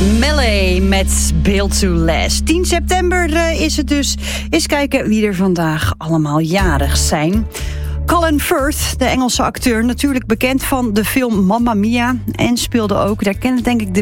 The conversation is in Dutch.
Melee met Built to Last. 10 september is het dus. Eens kijken wie er vandaag allemaal jarig zijn. Colin Firth, de Engelse acteur, natuurlijk bekend van de film Mamma Mia. En speelde ook, daar kennen denk ik de